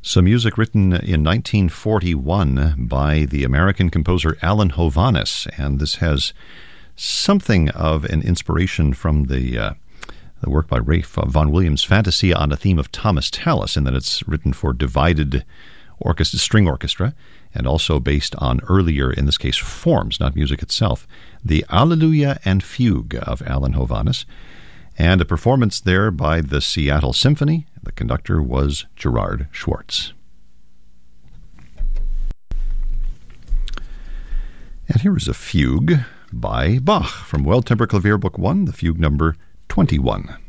Some music written in 1941 by the American composer Alan Hovhaness, and this has something of an inspiration from the work by Ralph Vaughan Williams' Fantasia on a theme of Thomas Tallis, in that it's written for divided string orchestra, and also based on earlier, in this case, forms, not music itself. The Alleluia and Fugue of Alan Hovhaness, and a performance there by the Seattle Symphony. The conductor was Gerard Schwartz. And here is a fugue by Bach from Well Tempered Clavier Book 1, the fugue number 21.